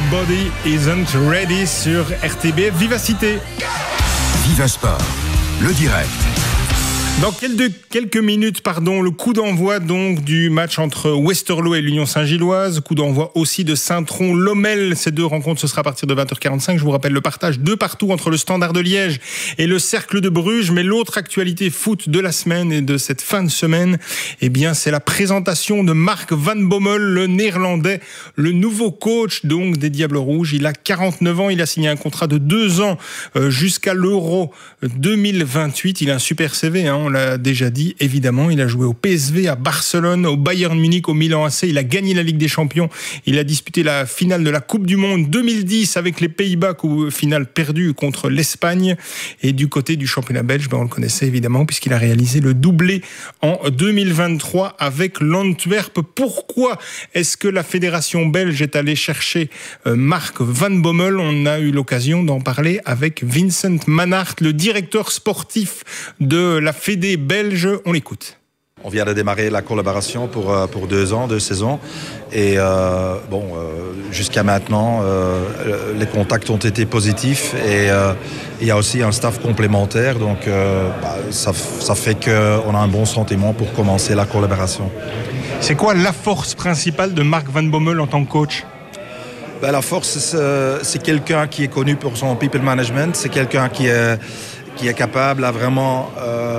Body Isn't Ready sur RTBF Vivacité. Viva Sport, le direct. Dans quelques minutes, le coup d'envoi donc du match entre Westerlo et l'Union Saint-Gilloise, coup d'envoi aussi de Saint-Tron-Lommel. Ces deux rencontres, ce sera à partir de 20h45. Je vous rappelle le partage 2-2 entre le Standard de Liège et le Cercle de Bruges. Mais l'autre actualité foot de la semaine et de cette fin de semaine, c'est la présentation de Mark Van Bommel, le Néerlandais, le nouveau coach donc des Diables Rouges. Il a 49 ans, il a signé un contrat de 2 ans jusqu'à l'Euro 2028. Il a un super CV, on l'a déjà dit, évidemment. Il a joué au PSV, à Barcelone, au Bayern Munich, au Milan AC. Il a gagné la Ligue des Champions. Il a disputé la finale de la Coupe du Monde 2010 avec les Pays-Bas, finale perdue contre l'Espagne. Et du côté du championnat belge, on le connaissait évidemment puisqu'il a réalisé le doublé en 2023 avec l'Antwerp. Pourquoi est-ce que la fédération belge est allée chercher Mark Van Bommel? On a eu l'occasion d'en parler avec Vincent Manhart, le directeur sportif de la Fédé belge. On l'écoute. On vient de démarrer la collaboration pour 2 ans, 2 saisons. Et jusqu'à maintenant, les contacts ont été positifs. Et il y a aussi un staff complémentaire. Donc ça fait qu'on a un bon sentiment pour commencer la collaboration. C'est quoi la force principale de Mark Van Bommel en tant que coach? La force, c'est quelqu'un qui est connu pour son people management. C'est quelqu'un qui est capable à vraiment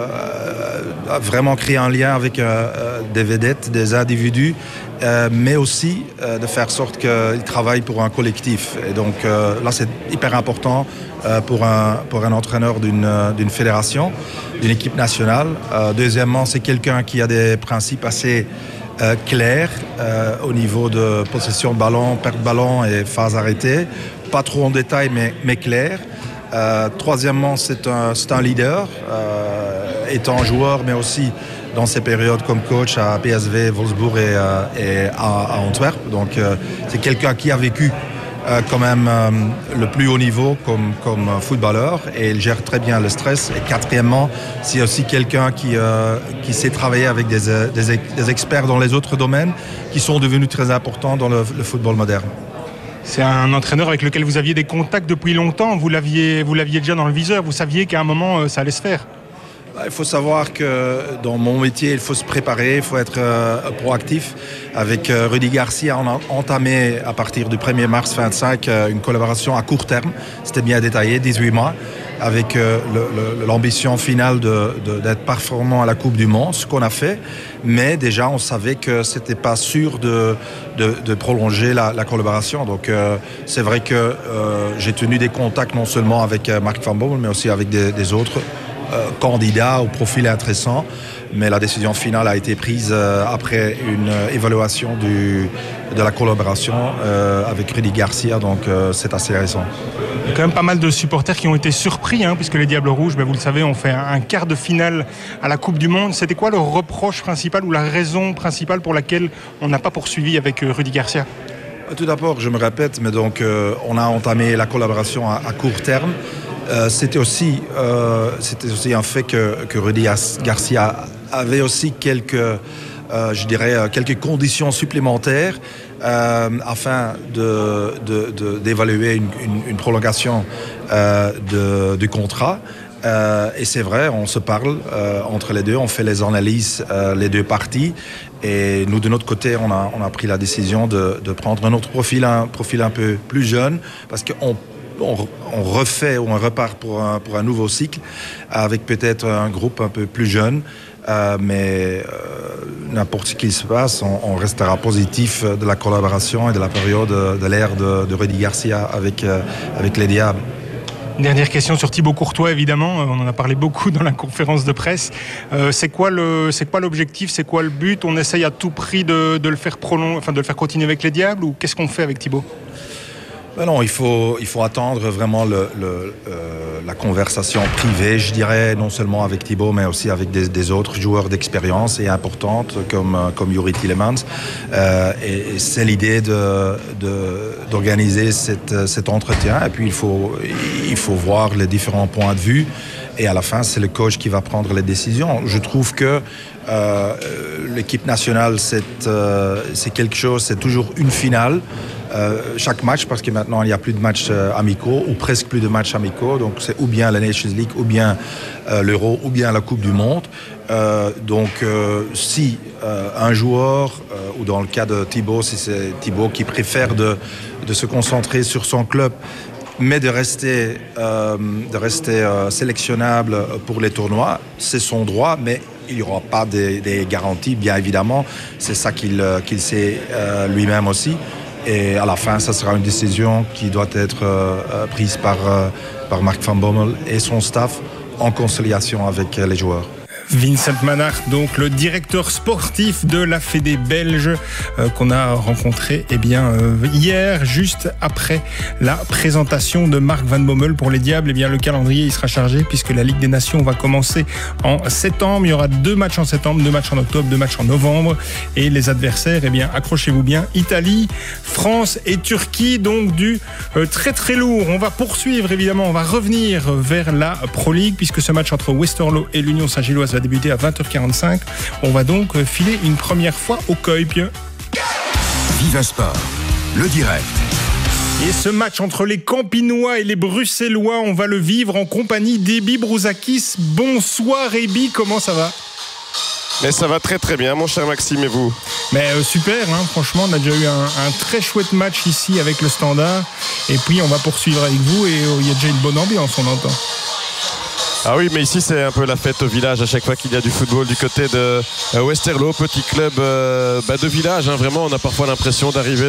créer un lien avec des vedettes, des individus, mais aussi de faire sorte qu'ils travaillent pour un collectif. Et donc là, c'est hyper important pour un entraîneur d'une fédération, d'une équipe nationale. Deuxièmement, c'est quelqu'un qui a des principes assez clairs au niveau de possession de ballon, perte de ballon et phase arrêtée. Pas trop en détail, mais clair. Troisièmement, c'est un leader, étant joueur, mais aussi dans ses périodes comme coach à PSV, Wolfsburg et à Antwerp. Donc, c'est quelqu'un qui a vécu quand même le plus haut niveau comme footballeur et il gère très bien le stress. Et quatrièmement, c'est aussi quelqu'un qui sait travailler avec des experts dans les autres domaines qui sont devenus très importants dans le football moderne. C'est un entraîneur avec lequel vous aviez des contacts depuis longtemps. Vous l'aviez déjà dans le viseur. Vous saviez qu'à un moment, ça allait se faire. Il faut savoir que dans mon métier, il faut se préparer, il faut être proactif. Avec Rudy Garcia, on a entamé à partir du 1er mars 25 une collaboration à court terme. C'était bien détaillé, 18 mois, avec l'ambition finale d'être performant à la Coupe du Monde, ce qu'on a fait. Mais déjà, on savait que c'était pas sûr de prolonger la collaboration. Donc, c'est vrai que j'ai tenu des contacts non seulement avec Mark Van Bommel, mais aussi avec des autres candidats au profil intéressant. Mais la décision finale a été prise après une évaluation de la collaboration avec Rudy Garcia, donc c'est assez récent. Il y a quand même pas mal de supporters qui ont été surpris, puisque les Diables Rouges, vous le savez, ont fait un quart de finale à la Coupe du Monde. C'était quoi le reproche principal ou la raison principale pour laquelle on n'a pas poursuivi avec Rudy Garcia? Tout d'abord, je me répète, mais donc on a entamé la collaboration à court terme. C'était aussi un fait que Rudy Garcia avait aussi quelques conditions supplémentaires afin d'évaluer une prolongation du contrat. Et c'est vrai, on se parle entre les deux, on fait les analyses, les deux parties. Et nous, de notre côté, on a pris la décision de prendre un autre profil, un peu plus jeune, parce qu'on refait ou on repart pour un nouveau cycle avec peut-être un groupe un peu plus jeune. Mais n'importe ce qui se passe, on restera positif de la collaboration et de la période de l'ère de Rudy Garcia avec les Diables. Dernière question sur Thibaut Courtois, évidemment. On en a parlé beaucoup dans la conférence de presse. C'est quoi l'objectif? C'est quoi le but? On essaye à tout prix de le faire de le faire continuer avec les Diables, ou qu'est-ce qu'on fait avec Thibaut? Non, il faut attendre vraiment la conversation privée, je dirais, non seulement avec Thibaut, mais aussi avec des autres joueurs d'expérience et importantes comme Youri Tielemans. Et c'est l'idée d'organiser cet entretien. Et puis il faut voir les différents points de vue. Et à la fin, c'est le coach qui va prendre les décisions. Je trouve que l'équipe nationale, c'est quelque chose, c'est toujours une finale. chaque match, parce que maintenant il n'y a plus de matchs amicaux, ou presque plus de matchs amicaux, donc c'est ou bien la Nations League, ou bien l'Euro, ou bien la Coupe du Monde. Si un joueur, ou dans le cas de Thibaut, si c'est Thibaut qui préfère de se concentrer sur son club, mais de rester sélectionnable pour les tournois, c'est son droit, mais il n'y aura pas des garanties, bien évidemment. C'est ça qu'il sait lui-même aussi. Et à la fin, ça sera une décision qui doit être prise par Mark Van Bommel et son staff en conciliation avec les joueurs. Vincent Manhart, donc le directeur sportif de la Fédé belge qu'on a rencontré hier, juste après la présentation de Mark Van Bommel pour les Diables. Le calendrier il sera chargé puisque la Ligue des Nations va commencer en septembre. Il y aura 2 matchs en septembre, 2 matchs en octobre, 2 matchs en novembre. Et les adversaires, accrochez-vous bien, Italie, France et Turquie, donc du très très lourd. On va poursuivre évidemment, on va revenir vers la Pro League puisque ce match entre Westerlo et l'Union Saint-Gilloise va débuter à 20h45. On va donc filer une première fois au Kuip. Viva Sport, le direct. Et ce match entre les Campinois et les Bruxellois, on va le vivre en compagnie d'Ebi Brouzakis. Bonsoir Ebi, comment ça va ? Mais ça va très très bien mon cher Maxime, et vous ? Mais super, franchement on a déjà eu un très chouette match ici avec le Standard. Et puis on va poursuivre avec vous et il y a déjà une bonne ambiance, on entend. Ah oui, mais ici c'est un peu la fête au village à chaque fois qu'il y a du football du côté de Westerlo, petit club de village. Vraiment, on a parfois l'impression d'arriver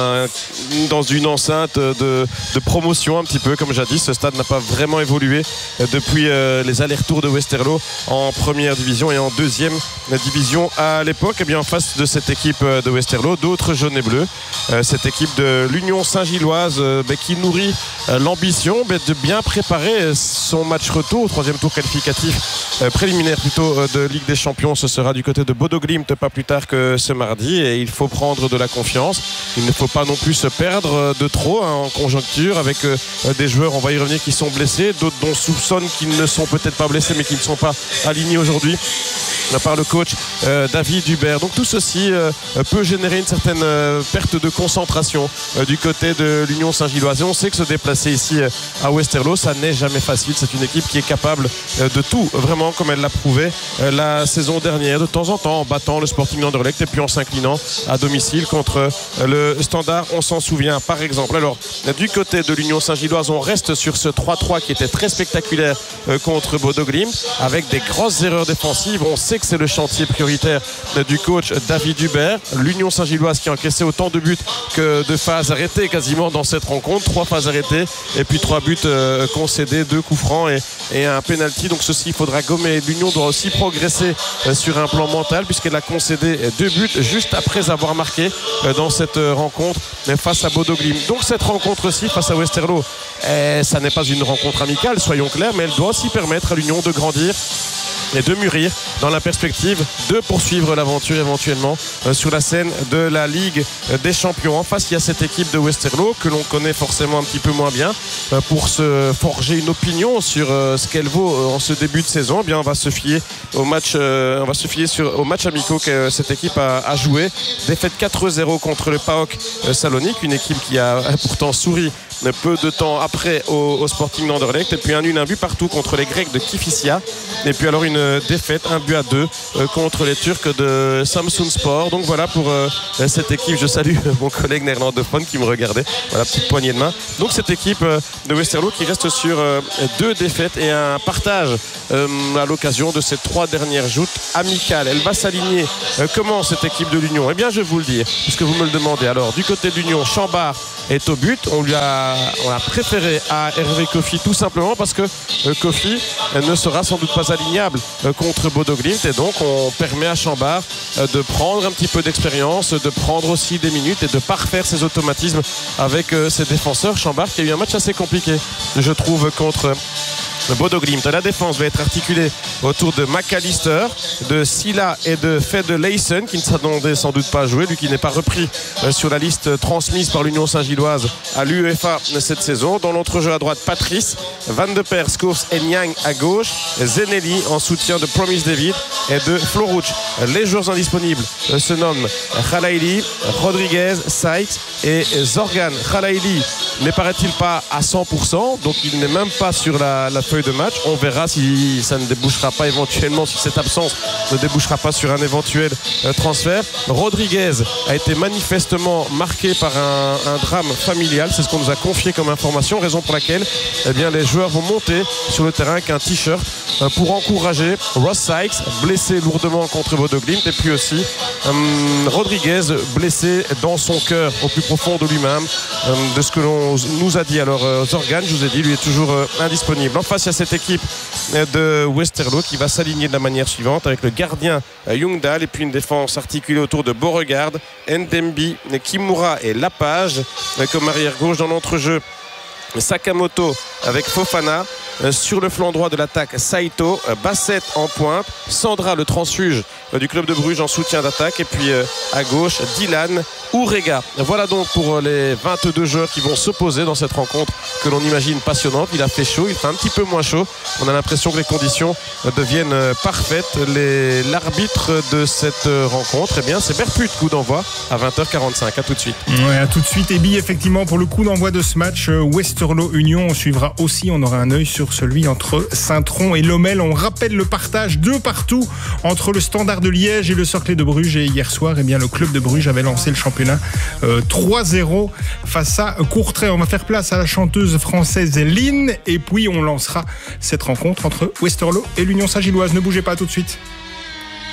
dans une enceinte de promotion un petit peu comme jadis. Ce stade n'a pas vraiment évolué depuis les allers-retours de Westerlo en première division et en deuxième division à l'époque. En face de cette équipe de Westerlo, d'autres jaunes et bleus. Cette équipe de l'Union Saint-Gilloise qui nourrit l'ambition de bien préparer son match retour. Troisième tour qualificatif préliminaire plutôt de Ligue des Champions. Ce sera du côté de Bodo Glimt pas plus tard que ce mardi, et il faut prendre de la confiance. Il ne faut pas non plus se perdre de trop en conjoncture avec des joueurs, on va y revenir, qui sont blessés, d'autres dont on soupçonne qu'ils ne sont peut-être pas blessés mais qui ne sont pas alignés aujourd'hui par le coach David Hubert. Donc tout ceci peut générer une certaine perte de concentration du côté de l'Union Saint-Gilloise. Et on sait que se déplacer ici à Westerlo, ça n'est jamais facile. C'est une équipe qui est capable de tout, vraiment, comme elle l'a prouvé la saison dernière, de temps en temps en battant le Sporting d'Anderlecht et puis en s'inclinant à domicile contre le Standard, on s'en souvient par exemple. Alors du côté de l'Union Saint-Gilloise, on reste sur ce 3-3 qui était très spectaculaire contre Bodo Glimt, avec des grosses erreurs défensives. On sait que c'est le chantier prioritaire du coach David Hubert. L'Union Saint-Gilloise qui a encaissé autant de buts que de phases arrêtées quasiment dans cette rencontre, 3 phases arrêtées et puis 3 buts concédés, 2 coups francs et un penalty. Donc ceci, il faudra gommer. L'Union doit aussi progresser sur un plan mental puisqu'elle a concédé 2 buts juste après avoir marqué dans cette rencontre face à Bodo Glimt. Donc cette rencontre-ci face à Westerlo, ça n'est pas une rencontre amicale, soyons clairs, mais elle doit aussi permettre à l'Union de grandir et de mûrir dans la perspective de poursuivre l'aventure éventuellement sur la scène de la Ligue des Champions. En face, il y a cette équipe de Westerlo que l'on connaît forcément un petit peu moins bien. Pour se forger une opinion sur ce qu'elle vaut en ce début de saison, on va se fier au match, au match amicaux que cette équipe a joué. Défaite 4-0 contre le PAOK Salonique, une équipe qui a pourtant souri peu de temps après au Sporting d'Anderlecht, et puis un but partout contre les Grecs de Kifisia, et puis alors une défaite 1-2 contre les Turcs de Samsunspor. Donc voilà pour cette équipe. Je salue mon collègue néerlandophone qui me regardait, voilà, petite poignée de main. Donc cette équipe de Westerlo qui reste sur 2 défaites et un partage à l'occasion de ces 3 dernières joutes amicales. Elle va s'aligner comment cette équipe de l'Union? Je vais vous le dire puisque vous me le demandez. Alors du côté de l'Union, Chambard est au but. On a préféré à Hervé Kofi tout simplement parce que Kofi ne sera sans doute pas alignable contre Bodo Glimt, et donc on permet à Chambard de prendre un petit peu d'expérience, de prendre aussi des minutes et de parfaire ses automatismes avec ses défenseurs. Chambard qui a eu un match assez compliqué, je trouve, contre Bodo Glimt. La défense va être articulée autour de McAllister, de Silla et de Fede Leysen, qui ne s'attendait sans doute pas à jouer, lui qui n'est pas repris sur la liste transmise par l'Union Saint-Gilloise à l'UEFA cette saison. Dans l'entrejeu à droite, Patrice, Van de Perre, Schoofs et Nyang à gauche, Zenelli en soutien de Promise David et de Floruc. Les joueurs indisponibles se nomment Khalaili, Rodriguez, Sykes et Zorgan. Khalaili n'est paraît-il pas à 100%, donc il n'est même pas sur la feuille de match. On verra si ça ne débouchera pas éventuellement, si cette absence ne débouchera pas sur un éventuel transfert. Rodriguez a été manifestement marqué par un drame familial, c'est ce qu'on nous a confié comme information, raison pour laquelle les joueurs vont monter sur le terrain avec un t-shirt pour encourager Ross Sykes, blessé lourdement contre Bodo Glimt, et puis aussi Rodriguez, blessé dans son cœur au plus profond de lui-même, de ce que l'on nous a dit. Alors Zorgan, je vous ai dit, lui est toujours indisponible. En face, il y a cette équipe de Westerlo qui va s'aligner de la manière suivante avec le gardien Ljungdahl et puis une défense articulée autour de Beauregard, Ndembi, Kimura et Lapage. Comme arrière gauche dans l'entrejeu, Sakamoto avec Fofana. Sur le flanc droit de l'attaque, Saito, Bassett en pointe, Sandra le transfuge du club de Bruges en soutien d'attaque, et puis à gauche Dylan Urega. Voilà donc pour les 22 joueurs qui vont s'opposer dans cette rencontre que l'on imagine passionnante. Il a fait chaud, il fait un petit peu moins chaud, on a l'impression que les conditions deviennent parfaites. L'arbitre de cette rencontre, c'est Berput, coup d'envoi à 20h45. À tout de suite. Ouais, à tout de suite. Et bien effectivement, pour le coup d'envoi de ce match Westerlo Union, on suivra aussi, on aura un œil sur celui entre Saint-Tron et Lommel. On rappelle le partage 2-2 entre le Standard de Liège et le Cercle de Bruges. Et hier soir, le club de Bruges avait lancé le championnat 3-0 face à Courtrai. On va faire place à la chanteuse française Lynn, et puis on lancera cette rencontre entre Westerlo et l'Union Saint-Gilloise. Ne bougez pas, tout de suite.